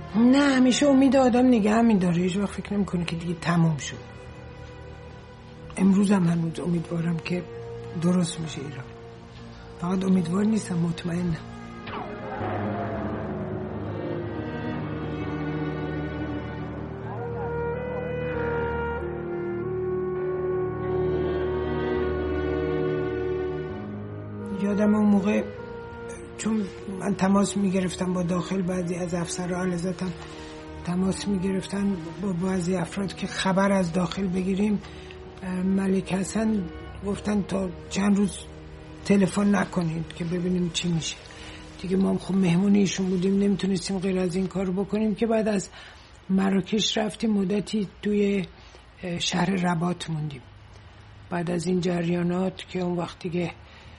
نه همیشه امید آدم نگه می‌داره. هیچ وقت فکر نمی‌کنه که دیگه تموم شد. امروز هم هنوز امیدوارم که درست میشه ایران. فقط امیدوار نیستم، مطمئنم. یادم اون موقع چون من تماس میگرفتم با داخل، بعضی از افسرها علازتم تماس میگرفتن با بعضی افراد که خبر از داخل بگیریم، ملک حسن گفتن تا چند روز تلفن نکنید که ببینیم چی میشه. دیگه ما خب مهمون ایشون بودیم، نمیتونستیم غیر از این کار بکنیم که بعد از مراکش رفتیم مدتی توی شهر رباط موندیم. بعد از این جریانات که اون وقت دیگه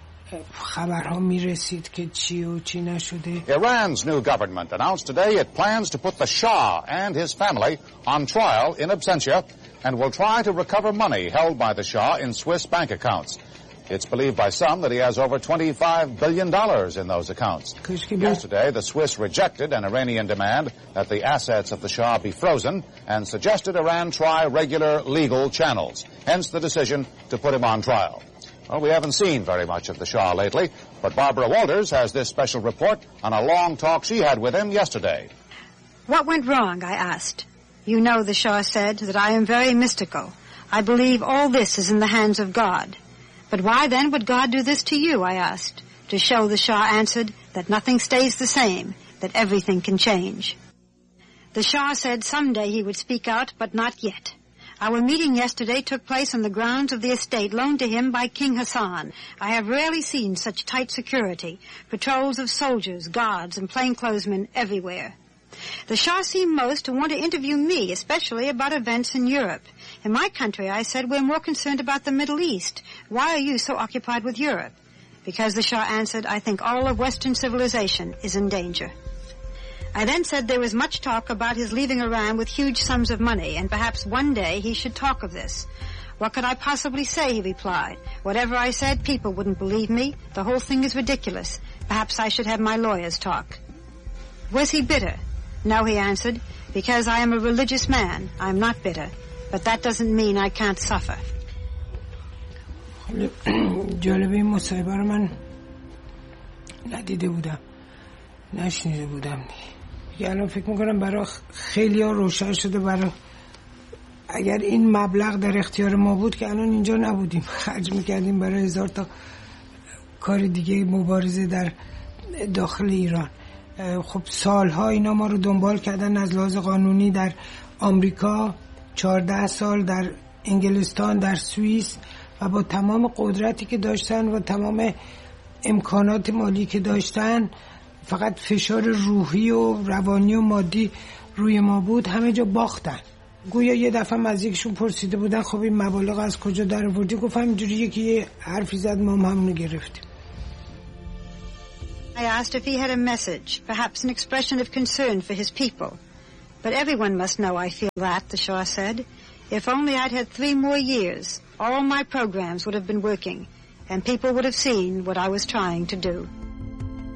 خبرها میرسید که چی و چی نشده. Iran's new government announced today it plans to put the Shah and his family on trial in absentia and will try to recover money held by the Shah in Swiss bank accounts. It's believed by some that he has over $25 billion in those accounts. Yesterday, the Swiss rejected an Iranian demand that the assets of the Shah be frozen and suggested Iran try regular legal channels, hence the decision to put him on trial. Well, we haven't seen very much of the Shah lately, but Barbara Walters has this special report on a long talk she had with him yesterday. What went wrong, I asked. You know, the Shah said, that I am very mystical. I believe all this is in the hands of God. But why then would God do this to you, I asked. To show, the Shah answered, that nothing stays the same, that everything can change. The Shah said someday he would speak out, but not yet. Our meeting yesterday took place on the grounds of the estate loaned to him by King Hassan. I have rarely seen such tight security, patrols of soldiers, guards, and plainclothesmen everywhere. The Shah seemed most to want to interview me, especially about events in Europe. In my country, I said, we're more concerned about the Middle East. Why are you so occupied with Europe? Because the Shah answered, I think all of Western civilization is in danger. I then said there was much talk about his leaving Iran with huge sums of money, and perhaps one day he should talk of this. What could I possibly say, he replied. Whatever I said, people wouldn't believe me. The whole thing is ridiculous. Perhaps I should have my lawyers talk. Was he bitter? No, he answered, because I am a religious man. I am not bitter. But that doesn't mean I can't suffer. جالبه این مصاحبه رو من ندیده بودم، نشنیده بودم. دیگه الان فکر میکنم برای خیلی ها روشن شده. برای اگر این مبلغ در اختیار ما بود که الان اینجا نبودیم، خرج میکردیم برای 1000 تا کار دیگه مبارزه در داخل ایران. خب سالها اینا ما رو دنبال کردن از لحاظ قانونی در آمریکا، 14 سال در انگلستان، در سوئیس، و با تمام قدرتی که داشتن و تمام امکانات مالی که داشتن، فقط فشار روحی و روانی و مادی روی ما بود، همه جا باختن. گویا یه دفعه از یکشون پرسیده بودن خب این مبالغ از کجا در آوردی؟ گفت همینجوری یکی یه حرفی زد ما همونو گرفتیم. I asked if he had a message, perhaps an expression of concern for his people. But everyone must know I feel that, the Shah said. If only I'd had 3 more years, all my programs would have been working, and people would have seen what I was trying to do.